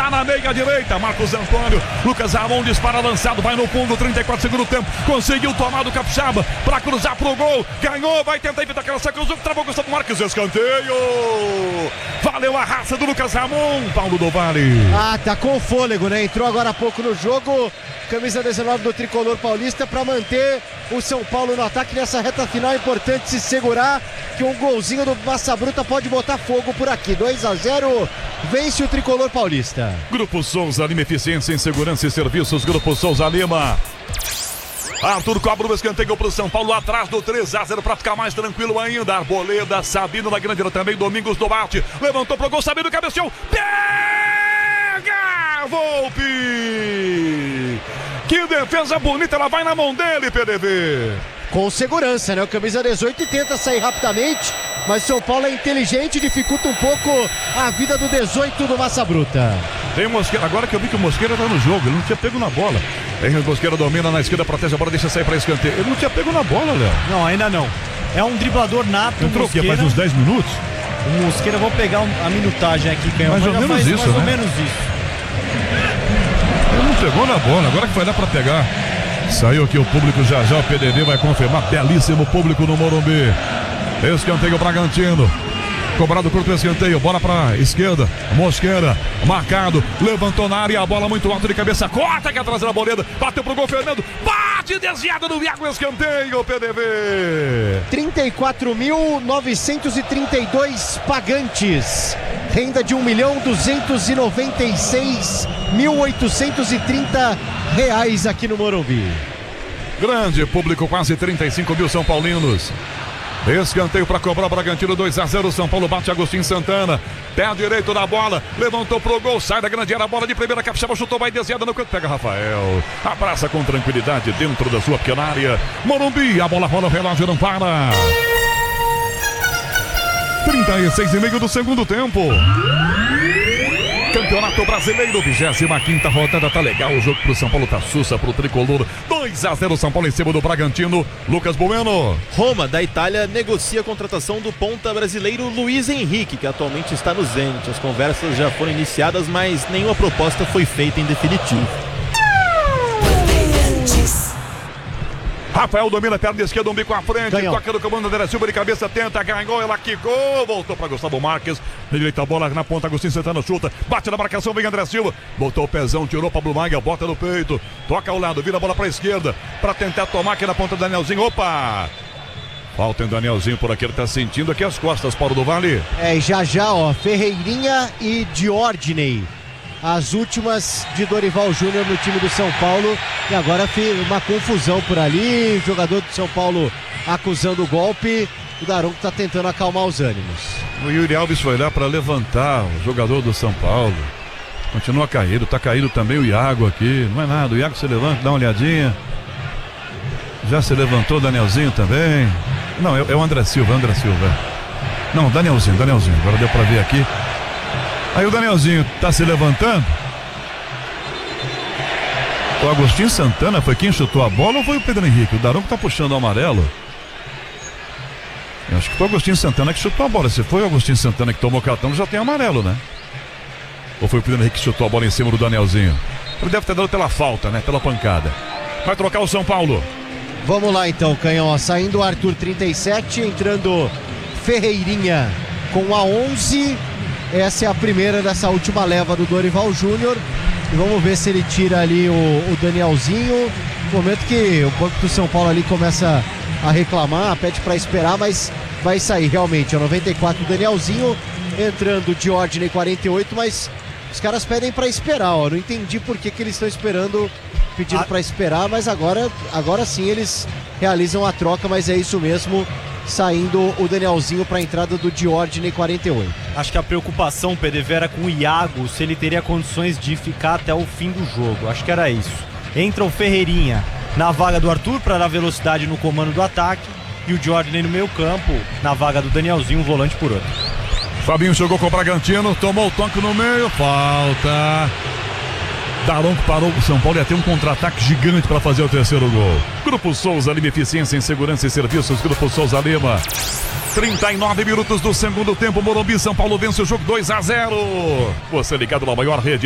lá na meia direita, Marcos Antônio, Lucas Ramon dispara lançado, vai no fundo, 34 segundo tempo, conseguiu tomar do Capixaba para cruzar pro gol, ganhou, vai tentar evitar aquela saca, travou Gustavo Marques, escanteio, valeu a raça do Lucas Ramon, Paulo do Vale. Tá com fôlego, né? Entrou agora há pouco no jogo, camisa 19 do Tricolor Paulista, para manter o São Paulo no ataque nessa reta final. É importante se segurar, que um golzinho do Massa Bruta pode botar fogo por aqui. 2-0, vence o Tricolor Paulista. Grupo Souza Lima, eficiência em segurança e serviços, Grupo Souza Lima. Arthur cobra o escanteio pro São Paulo, atrás do 3-0 para ficar mais tranquilo ainda. Arboleda, Sabino na grande área também, Domingos Duarte, levantou pro gol, Sabino cabeceou, pega! Volpe! Que defesa bonita, ela vai na mão dele, PDV. Com segurança, né? O camisa 18 tenta sair rapidamente, mas o São Paulo é inteligente, dificulta um pouco a vida do 18 do Massa Bruta. Tem o Mosqueira, agora que eu vi que o Mosqueira tá no jogo, ele não tinha pego na bola. Aí o Mosqueira domina na esquerda, protege a bola, deixa sair pra escanteio. Ele não tinha pego na bola, Léo. Não, ainda não. É um driblador nato. Entrou o quê? Faz uns 10 minutos? O Mosqueira, vou pegar a minutagem aqui, mais ou menos isso, mais ou menos isso. Ele não pegou na bola, agora que vai dar pra pegar. Saiu aqui o público, já o PDV vai confirmar. Belíssimo público no Morumbi. Escanteio Bragantino. Cobrado curto escanteio, bola pra esquerda, Mosqueira, marcado, levantou na área, a bola muito alta de cabeça, corta aqui atrás da Arboleda, bateu pro gol, Fernando, bate desviado no Iago, escanteio, PDV. 34.932 pagantes, renda de R$1.296.830 aqui no Morumbi. Grande público, quase 35 mil São Paulinos. Escanteio para cobrar, Bragantino 2-0, São Paulo bate Agostinho Santana, pé direito da bola, levantou pro gol, sai da grande área, a bola de primeira, Capixaba chutou, vai desviada no canto, pega Rafael, abraça com tranquilidade dentro da sua pequena área, Morumbi, a bola rola, o relógio não para. 36,5 do segundo tempo. Campeonato Brasileiro, 25ª rodada, tá legal o jogo pro São Paulo, tá sussa pro Tricolor, 2-0 São Paulo em cima do Bragantino, Lucas Bueno. Roma, da Itália, negocia a contratação do ponta brasileiro Luiz Henrique, que atualmente está no Zenit. As conversas já foram iniciadas, mas nenhuma proposta foi feita em definitivo. Rafael domina a perna esquerda, um bico à frente, ganhou. Toca no comando da Silva de cabeça, tenta, ganhou, ela quicou, voltou para Gustavo Marques, na direita a bola na ponta, Agostinho Santana chuta, bate na marcação, vem André Silva, botou o pezão, tirou Pablo Maia, bota no peito, toca ao lado, vira a bola para a esquerda, para tentar tomar aqui na ponta do Danielzinho, opa! Falta em Danielzinho por aqui, ele tá sentindo aqui as costas, Paulo do Vale. Já, Ferreirinha e Diordney. As últimas de Dorival Júnior no time do São Paulo. E agora uma confusão por ali. O jogador do São Paulo acusando o golpe. O Daronco está tentando acalmar os ânimos. O Yuri Alves foi lá para levantar o jogador do São Paulo. Continua caído, tá caído também o Iago aqui. Não é nada, o Iago se levanta, dá uma olhadinha. Já se levantou o Danielzinho também. Não, é o André Silva. Não, Danielzinho. Agora deu para ver aqui. Aí o Danielzinho tá se levantando. O Agostinho Santana foi quem chutou a bola ou foi o Pedro Henrique? O Daronco tá puxando o amarelo. Eu acho que foi o Agostinho Santana que chutou a bola. Se foi o Agostinho Santana que tomou o cartão, já tem amarelo, né? Ou foi o Pedro Henrique que chutou a bola em cima do Danielzinho? Ele deve ter dado pela falta, né? Pela pancada. Vai trocar o São Paulo. Vamos lá então, Canhão. Saindo o Arthur 37, entrando Ferreirinha com a 11. Essa é a primeira dessa última leva do Dorival Júnior. E vamos ver se ele tira ali o Danielzinho. No momento que o banco do São Paulo ali começa a reclamar, pede para esperar, mas vai sair realmente. É 94 o Danielzinho, entrando de Diordney 48, mas os caras pedem para esperar. Ó. Não entendi por que eles estão esperando, pedindo para esperar, mas agora sim eles realizam a troca, mas é isso mesmo. Saindo o Danielzinho para a entrada do Diordney 48. Acho que a preocupação, PDV, era com o Iago, se ele teria condições de ficar até o fim do jogo. Acho que era isso. Entra o Ferreirinha na vaga do Arthur para dar velocidade no comando do ataque e o Diordney no meio campo na vaga do Danielzinho, um volante por outro. Fabinho jogou com o Bragantino, tomou o toque no meio, falta. Daronco parou, o São Paulo ia ter um contra-ataque gigante para fazer o terceiro gol. Grupo Souza Lima, eficiência em segurança e serviços. Grupo Souza Lima. 39 minutos do segundo tempo, Morumbi, São Paulo vence o jogo 2-0. Você ligado na maior rede